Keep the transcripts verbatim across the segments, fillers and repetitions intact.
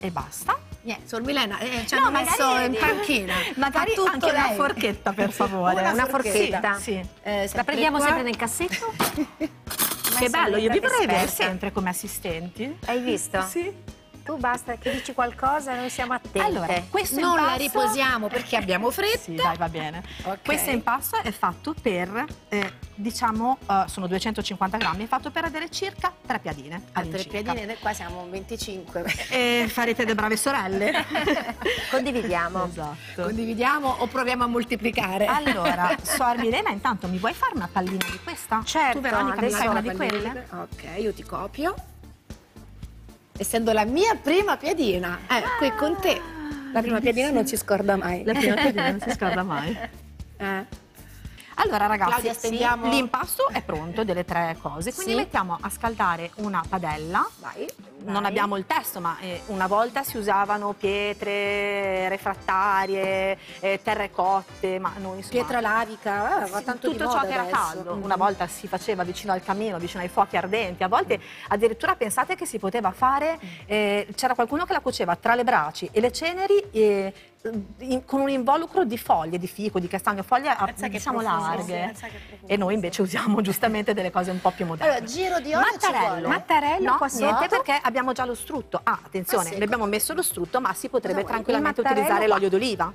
e basta. Niente, Sor Milena eh, ci No, hanno messo magari- in panchina. Magari Fa tutto anche una lei. forchetta, per favore. Una, Una forchetta. forchetta. Sì. Eh, sempre La prendiamo qua. sempre nel cassetto? Che bello, io vi vorrei avere esperta. sempre come assistenti. Hai visto? Sì. Tu basta che dici qualcosa, noi siamo attenti. Allora, questo Non impasto... la riposiamo perché abbiamo fretta. Sì, dai, va bene. Ok. Questo impasto è fatto per, eh, diciamo, eh, sono duecentocinquanta grammi, è fatto per avere circa tre piadine. A tre all'incirca. piadine, noi qua siamo venticinque. E farete le brave sorelle. Condividiamo. Esatto. Condividiamo o proviamo a moltiplicare? Allora, Suor Milena, intanto mi vuoi fare una pallina di questa? Certo, Tu, Veronica, mi adesso fai una Una di pallina quelle? Ok, io ti copio. Essendo la mia prima piadina, eh, qui con te. La prima piadina non si scorda mai. La prima piadina non si scorda mai. Eh. Allora ragazzi, Claudia, stendiamo- l'impasto è pronto delle tre cose, quindi Sì. mettiamo a scaldare una padella. Vai. Non abbiamo il testo, ma eh, una volta si usavano pietre refrattarie, eh, terrecotte, ma noi insomma, Pietra lavica, eh, va tanto tutto di moda ciò che era adesso. caldo. Mm. Una volta si faceva vicino al camino, vicino ai fuochi ardenti, a volte addirittura pensate che si poteva fare, eh, c'era qualcuno che la cuoceva tra le braci e le ceneri eh, in- con un involucro di foglie, di fico, di castagno, foglie a- Pensa che diciamo profumo, larghe. pensa che profumo. E noi invece usiamo giustamente delle cose un po' più moderne. Allora, giro di olio ci Mattarello. vuole? Mattarello No, qua niente, sotto? perché abbiamo già lo strutto. Ah, attenzione, Ah, sì, ne abbiamo messo lo strutto, ma si potrebbe Cosa vuoi? tranquillamente Il mattarello utilizzare qua. l'olio d'oliva.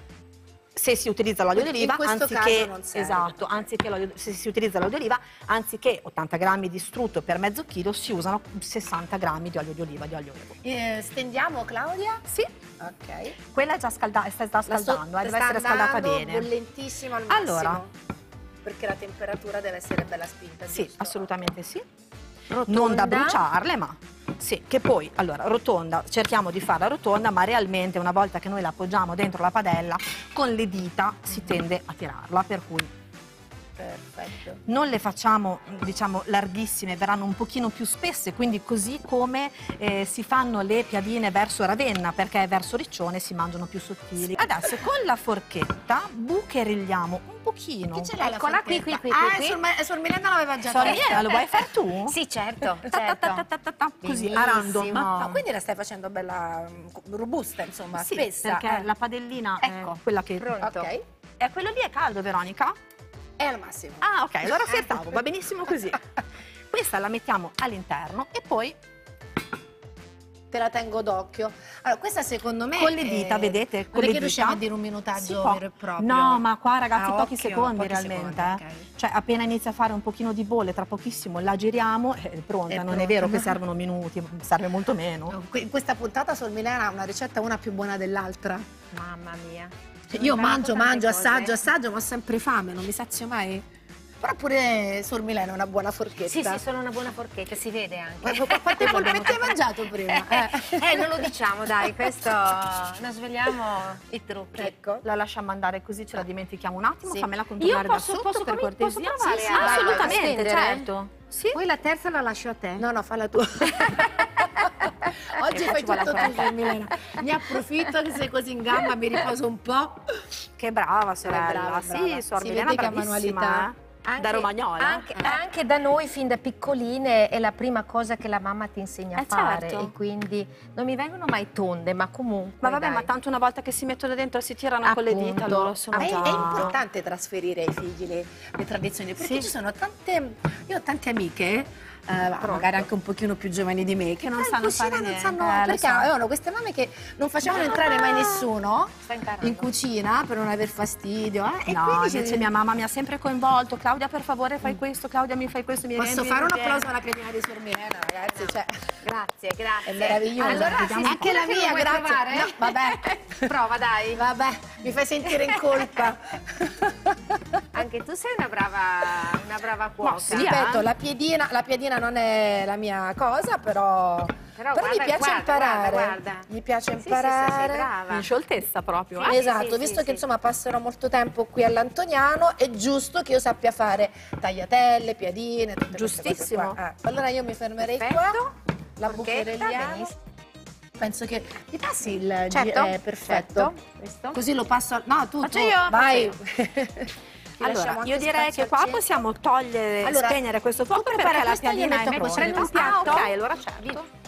Se si utilizza l'olio In d'oliva, questo anziché, caso non serve. esatto, anziché l'olio, se si utilizza l'olio d'oliva, anziché ottanta grammi di strutto per mezzo chilo, si usano sessanta grammi di olio d'oliva, di olio olevo. Eh, stendiamo, Claudia? Sì, Ok. quella è già scaldata, sta già La sto- scaldando, eh, deve sta essere scaldata andando bene. bollentissimo al massimo. Allora. Perché la temperatura deve essere bella spinta, Sì, giusto? assolutamente sì. Rotonda. Non da bruciarle, ma sì, che poi, allora, rotonda, cerchiamo di farla rotonda, ma realmente una volta che noi la appoggiamo dentro la padella, con le dita si tende a tirarla, per cui Perfetto. non le facciamo, diciamo, larghissime, verranno un pochino più spesse, quindi così come eh, si fanno le piadine verso Ravenna, perché verso Riccione si mangiano più sottili. Adesso con la forchetta bucherilliamo un pochino. Chi ce l'ha la Eccola qui, forchetta? qui, qui, Ah, qui. Sor, Ma- Sor Milena l'aveva già Sor fatta. Milena, lo vuoi fare tu? Sì, certo, Ta ta ta ta certo. ta ta, così, a random. Benissimo. No, quindi la stai facendo bella mm, robusta, insomma, Sì, spessa. perché eh. la padellina Ecco, è quella che... pronto. Ok, E quello lì è caldo, Veronica? è al massimo. Ah, ok, allora scherzavo, va benissimo così. Questa la mettiamo all'interno e poi Te la tengo d'occhio. Allora, questa secondo me con le dita, è- vedete? Non Con è le che riusciamo dita a dire un si minutaggio può. vero e proprio. No, ma qua ragazzi A pochi occhio, secondi pochi realmente. secondi, eh. ok. Cioè appena inizia a fare un pochino di bolle, tra pochissimo la giriamo, è pronta. È non pronta. è vero che servono minuti, serve molto meno. No, que- In questa puntata Sor Milena ha una ricetta una più buona dell'altra. Mamma mia. Cioè, io Ho imparato mangio, tante mangio, cose. assaggio, assaggio, ma ho sempre fame, non mi sazio mai. Però pure Sor Milena è una buona forchetta. Sì, sì, sono una buona forchetta, si vede anche. Ma quante polpette hai mangiato prima? Eh. Eh, non lo diciamo, dai, questo non sveliamo i trucchi. Ecco. La lasciamo andare così, ce la dimentichiamo un attimo, Sì. fammela Io controllare da posso, sotto posso, per come- posso cortesia. provare Sì, a- sì, a assolutamente, stendere? certo. Sì. Poi la terza la lascio a te. No, no, falla tu. Oggi Eh, fai faccio tutto la tu, Sor Milena. Ne approfitto che sei così in gamba, mi riposo un po'. Che brava sorella. brava, Sì, brava. Sor Si Milena vede che ha bravissima, manualità. eh. Da romagnola. Anche, anche da noi, fin da piccoline, è la prima cosa che la mamma ti insegna a Eh, fare. certo. E quindi non mi vengono mai tonde, ma comunque. Ma vabbè, dai. ma tanto una volta che si mettono dentro e si tirano con le dita, Appunto. loro sono Ma è, già... è importante trasferire ai figli le, le tradizioni, perché Sì. ci sono tante, io ho tante amiche, eh, magari anche un pochino più giovani di me, che non poi in sanno cucina fare non niente, sanno, eh, lo perché so. avevano queste mamme che non facevano entrare mai nessuno Sta imparando. in cucina per non aver fastidio. Eh? E No, quindi invece ci- mia mamma mi ha sempre coinvolto. Claudia, per favore, fai questo. Claudia, mi fai questo. Mi Posso riempi, fare un mi riempi. applauso alla piadina di Sor Milena, ragazzi? Cioè, Grazie, grazie. è meraviglioso. Allora, Vediamo sì, anche la sicura che mia, lo vuoi grazie. provare? No, vabbè. Prova, dai. Vabbè, mi fai sentire in colpa. Anche tu sei una brava, una brava cuoca. sì, Ripeto, eh. la piedina, la piedina non è la mia cosa, però, Però però guarda, gli piace guarda, imparare. guarda, guarda. Gli piace Sì, sì, sì, imparare. sei brava. In scioltezza proprio. Sì, eh. Esatto, sì, visto sì, che sì. insomma passerò molto tempo qui all'Antoniano, è giusto che io sappia fare tagliatelle, piadine, tutte queste cose Giustissimo. qua. Eh, allora io mi fermerei Perfetto. qua, la Forchetta, bucherelliamo. benissimo. Penso che mi passi il Certo, eh, perfetto. Questo? Così lo passo al... No, tu, Faccio tu, io, vai. Ti Allora, lasciamo io anche direi spazio che al qua centro. possiamo togliere, Allora, spegnere questo fuoco prepara perché la questa, io piadina è metto pronta. questo in un Ah, piatto. ok, allora certo.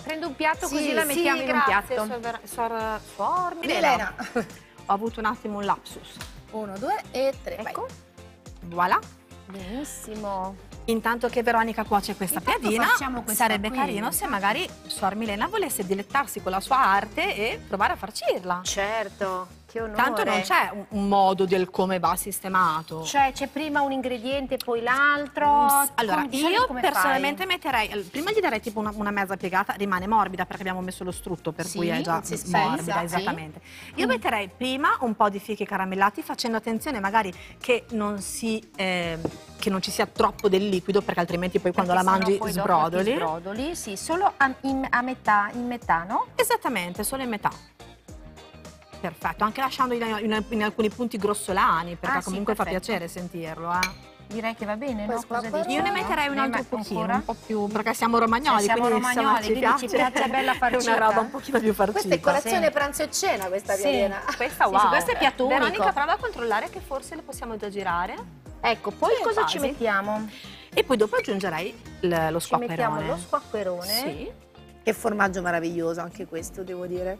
Prendo un piatto Sì, così la sì, mettiamo in un grazie, piatto. Suor, Ver- Suor, Suor Milena. Milena. Ho avuto un attimo un lapsus. Uno, due e tre. Ecco. Voilà. Benissimo. Intanto che Veronica cuoce questa Intanto piadina, facciamo questa sarebbe qui. carino se magari Suor Milena volesse dilettarsi con la sua arte e provare a farcirla. Certo, che onore. Tanto non c'è un, un modo del come va sistemato. Cioè, c'è prima un ingrediente, poi l'altro. Allora, Com- di solito io come personalmente fai? metterei, all- prima gli darei tipo una, una mezza piegata, rimane morbida perché abbiamo messo lo strutto, per Sì, cui è già non si spezza, morbida, sì. esattamente. Io metterei prima un po' di fichi caramellati, facendo attenzione magari che non si... eh, che non ci sia troppo del liquido, perché altrimenti poi quando Perché la sennò mangi poi dopo sbrodoli. ti sbrodoli, sì, solo a, in- a metà, in metà, no? Esattamente, solo in metà. Perfetto, anche lasciando in, in- in alcuni punti grossolani, perché Ah, sì, comunque fa perfetto. piacere sentirlo. Eh. Direi che va bene, Poi no? Cosa squacquerone. dici? Io ne metterei un Ne altro met- pochino, ancora? un po' più, perché siamo romagnoli, Eh, siamo quindi insomma, romagnoli, ci quindi piace, ci piace bella è farcita. una roba un pochino più farcita. Questa è colazione, Sì. pranzo e cena, questa Sì. piadina. Questa, Sì, wow. sì, questo è piatto unico. Veronica, prova a controllare che forse le possiamo già girare. Ecco, poi Sì, cosa quasi. ci mettiamo? E poi dopo aggiungerei l- lo Ci mettiamo squacquerone. lo squacquerone. Sì. Che formaggio meraviglioso anche questo, devo dire.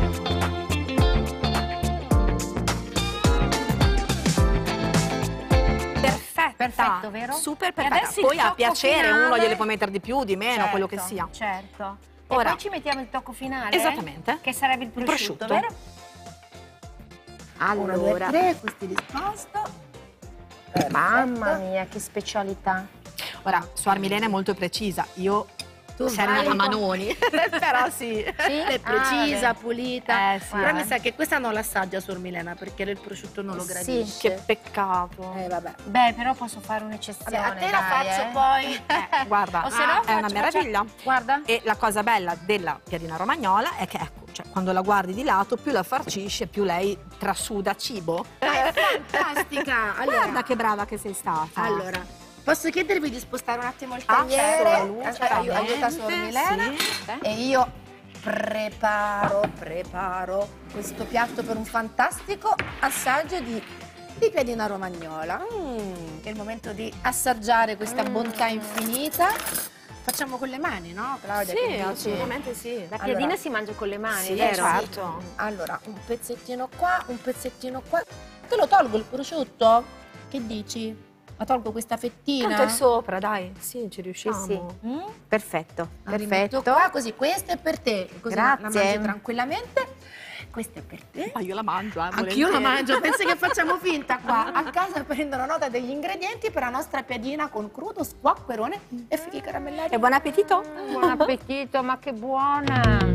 Perfetta. Perfetto, vero? Super E perfetta. adesso il Poi a tocco piacere finale. uno gliele può mettere di più, di meno, Certo, quello che sia. Certo. E Ora- poi ci mettiamo il tocco finale. Esattamente. Che sarebbe il prosciutto, prosciutto. vero? Uno, due, tre, questi risposto. Mamma mia, che specialità. Ora, Suor Milena è molto precisa. Io Tu servo vai a con- manoni. Però sì. Sì? È Ah, precisa, vabbè. pulita. Eh, sì, Però eh. mi sa che questa non l'assaggia Suor Milena perché il prosciutto non lo Sì. gradisce. Che peccato. Eh, vabbè. Beh, però posso fare un'eccezione. Vabbè, a te la dai, faccio eh. poi. Eh, guarda, O se no, è faccio- una meraviglia. faccio- Guarda. E la cosa bella della piadina romagnola è che, ecco, cioè, quando la guardi di lato, più la farcisce, più lei trasuda cibo. È fantastica. Allora, Guarda che brava che sei stata. allora, posso chiedervi di spostare un attimo il Ah, tagliere? certo, Aiu- aiuta Suor Milena. sì. E io preparo, preparo questo piatto per un fantastico assaggio di, di piadina romagnola. Mm, che è il momento di assaggiare questa bontà infinita. Facciamo con le mani, no, Claudia? Che Sì, dici? assolutamente sì. La Allora- piadina si mangia con le mani, Sì, vero? certo. Allora, un pezzettino qua, un pezzettino qua. Te lo tolgo il prosciutto? Che dici? La tolgo questa fettina? Tanto è sopra, dai. Sì, ci Sì, riusciamo. sì. Mm? Perfetto, La rimetto perfetto. qua, così questo è per te. Così la- la Grazie. mangi tranquillamente. Questo è per te. Ma io la mangio, eh, Anch'io la volentieri. mangio, pensi che facciamo finta qua? A casa prendono nota degli ingredienti per la nostra piadina con crudo, squacquerone e fichi caramellati. E buon appetito. Buon appetito, ma che buona!